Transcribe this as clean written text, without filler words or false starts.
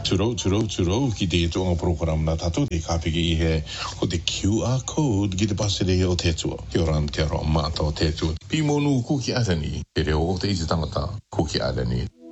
주로 기대 좀 프로그램 나타도 카피기 해 근데 QR 코드 기대 봤을 때 대주 요런 대로 마도 대주 비모누 쿠키 아니 데려 오때 이제 당었다 쿠키 아니